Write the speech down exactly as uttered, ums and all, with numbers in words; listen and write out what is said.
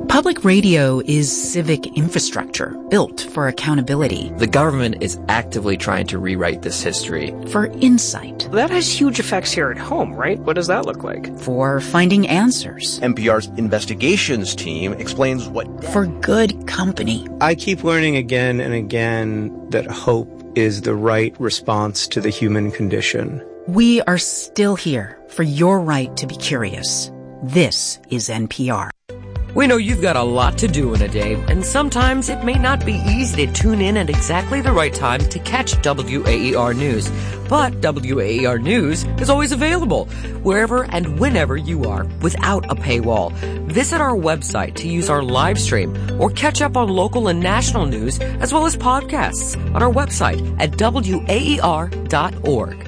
Public radio is civic infrastructure built for accountability. The government is actively trying to rewrite this history. For insight. That has huge effects here at home, right? What does that look like? For finding answers. N P R's investigations team explains what... For good company. I keep learning again and again that hope is the right response to the human condition. We are still here for your right to be curious. This is N P R. We know you've got a lot to do in a day, and sometimes it may not be easy to tune in at exactly the right time to catch W A E R News. But W A E R News is always available, wherever and whenever you are, without a paywall. Visit our website to use our live stream or catch up on local and national news, as well as podcasts on our website at W A E R dot org.